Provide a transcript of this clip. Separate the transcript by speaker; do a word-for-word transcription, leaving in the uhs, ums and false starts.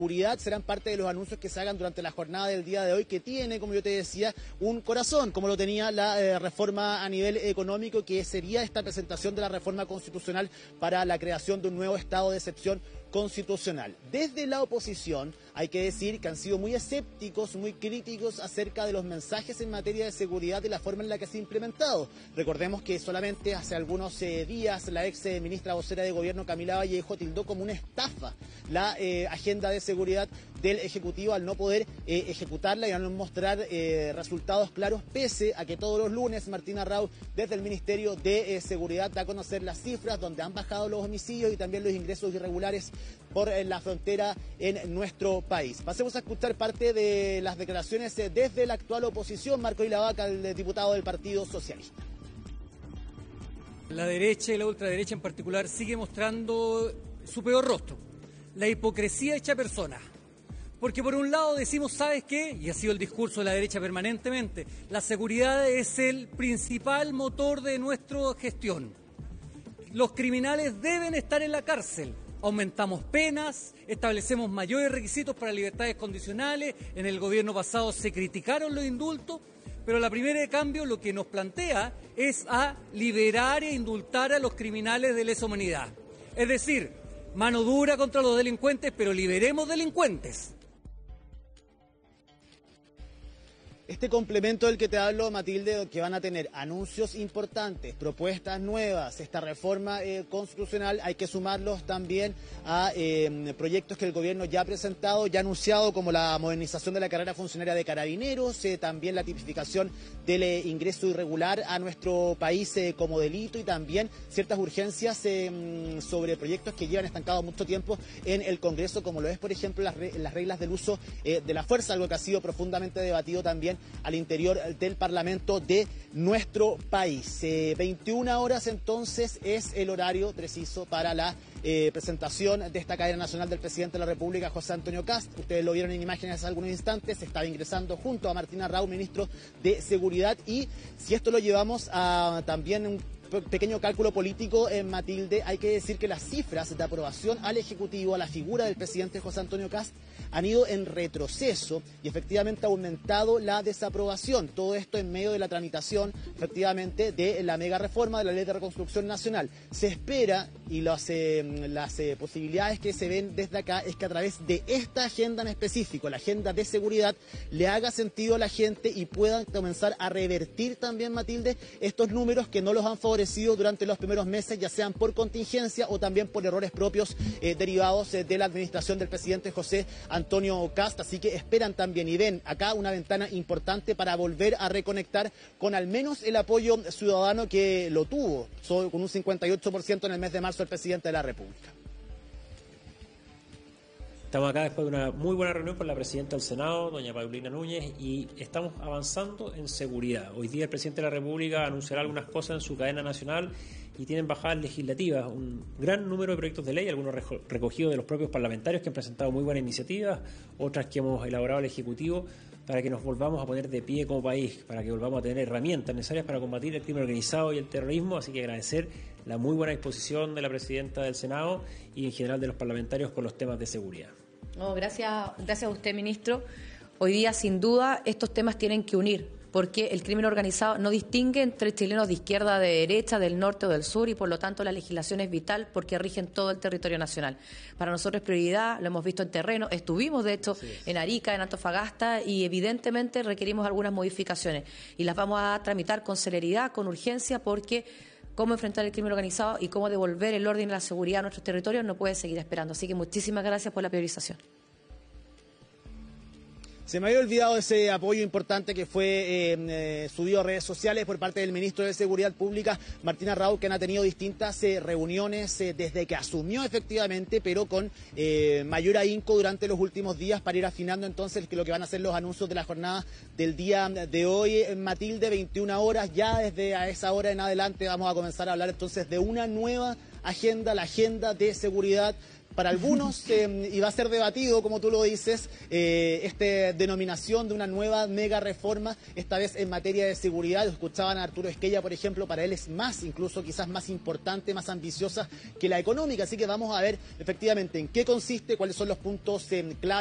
Speaker 1: seguridad serán parte de los anuncios que se hagan durante la jornada del día de hoy, que tiene, como yo te decía, un corazón, como lo tenía la eh, reforma a nivel económico, que sería esta presentación de la reforma constitucional para la creación de un nuevo estado de excepción constitucional. Desde la oposición hay que decir que han sido muy escépticos, muy críticos acerca de los mensajes en materia de seguridad y la forma en la que se ha implementado. Recordemos que solamente hace algunos eh, días la ex eh, ministra vocera de gobierno Camila Vallejo tildó como una estafa la eh, agenda de seguridad del Ejecutivo al no poder eh, ejecutarla y al no mostrar eh, resultados claros, pese a que todos los lunes Martina Raúl desde el Ministerio de eh, Seguridad da a conocer las cifras donde han bajado los homicidios y también los ingresos irregulares por eh, la frontera en nuestro país. Pasemos a escuchar parte de las declaraciones eh, desde la actual oposición. Marco Ilavaca, el diputado del Partido Socialista.
Speaker 2: La derecha y la ultraderecha en particular sigue mostrando su peor rostro, la hipocresía hecha persona. Porque por un lado decimos, ¿sabes qué? Y ha sido el discurso de la derecha permanentemente, la seguridad es el principal motor de nuestra gestión. Los criminales deben estar en la cárcel. Aumentamos penas, establecemos mayores requisitos para libertades condicionales. En el gobierno pasado se criticaron los indultos, pero la primera de cambio lo que nos plantea es a liberar e indultar a los criminales de lesa humanidad. Es decir, mano dura contra los delincuentes, pero liberemos delincuentes.
Speaker 1: Este complemento del que te hablo, Matilde, que van a tener anuncios importantes, propuestas nuevas, esta reforma eh, constitucional, hay que sumarlos también a eh, proyectos que el gobierno ya ha presentado, ya ha anunciado, como la modernización de la carrera funcionaria de carabineros, eh, también la tipificación del eh, ingreso irregular a nuestro país eh, como delito y también ciertas urgencias eh, sobre proyectos que llevan estancados mucho tiempo en el Congreso, como lo es, por ejemplo, las, re las reglas del uso eh, de la fuerza, algo que ha sido profundamente debatido también al interior del Parlamento de nuestro país. Eh, veintiuna horas entonces es el horario preciso para la eh, presentación de esta cadena nacional del presidente de la República, José Antonio Kast. Ustedes lo vieron en imágenes hace algunos instantes, estaba ingresando junto a Martina Raúl, ministro de Seguridad, y si esto lo llevamos a también un pequeño cálculo político, en Matilde, hay que decir que las cifras de aprobación al Ejecutivo, a la figura del presidente José Antonio Kast, han ido en retroceso y efectivamente ha aumentado la desaprobación. Todo esto en medio de la tramitación, efectivamente, de la mega reforma de la Ley de Reconstrucción Nacional. Se espera, y las, eh, las eh, posibilidades que se ven desde acá, es que a través de esta agenda en específico, la agenda de seguridad, le haga sentido a la gente y puedan comenzar a revertir también, Matilde, estos números que no los han favorecido durante los primeros meses, ya sean por contingencia o también por errores propios eh, derivados eh, de la administración del presidente José Antonio Kast. Así que esperan también y ven acá una ventana importante para volver a reconectar con al menos el apoyo ciudadano que lo tuvo, con un cincuenta y ocho por ciento en el mes de marzo el presidente de la República.
Speaker 3: Estamos acá después de una muy buena reunión con la presidenta del Senado, doña Paulina Núñez, y estamos avanzando en seguridad. Hoy día el presidente de la República anunciará algunas cosas en su cadena nacional y tienen bajadas legislativas, un gran número de proyectos de ley, algunos recogidos de los propios parlamentarios que han presentado muy buenas iniciativas, otras que hemos elaborado el Ejecutivo, para que nos volvamos a poner de pie como país, para que volvamos a tener herramientas necesarias para combatir el crimen organizado y el terrorismo. Así que agradecer la muy buena disposición de la presidenta del Senado y en general de los parlamentarios con los temas de seguridad.
Speaker 4: No, gracias, gracias a usted, ministro. Hoy día, sin duda, estos temas tienen que unir, porque el crimen organizado no distingue entre chilenos de izquierda, de derecha, del norte o del sur, y por lo tanto la legislación es vital porque rigen todo el territorio nacional. Para nosotros es prioridad, lo hemos visto en terreno, estuvimos de hecho sí. en Arica, en Antofagasta, y evidentemente requerimos algunas modificaciones y las vamos a tramitar con celeridad, con urgencia, porque cómo enfrentar el crimen organizado y cómo devolver el orden y la seguridad a nuestros territorios no puede seguir esperando. Así que muchísimas gracias por la priorización.
Speaker 1: Se me había olvidado ese apoyo importante que fue eh, eh, subido a redes sociales por parte del ministro de Seguridad Pública, Martina Raúl, quien ha tenido distintas eh, reuniones eh, desde que asumió efectivamente, pero con eh, mayor ahínco durante los últimos días para ir afinando entonces lo que van a ser los anuncios de la jornada del día de hoy. Matilde, veintiuna horas, ya desde a esa hora en adelante vamos a comenzar a hablar entonces de una nueva agenda, la agenda de seguridad para algunos, eh, y va a ser debatido, como tú lo dices, eh, esta denominación de una nueva mega reforma, esta vez en materia de seguridad. Escuchaban a Arturo Esquella, por ejemplo, para él es más, incluso quizás más importante, más ambiciosa que la económica. Así que vamos a ver efectivamente en qué consiste, cuáles son los puntos eh, clave.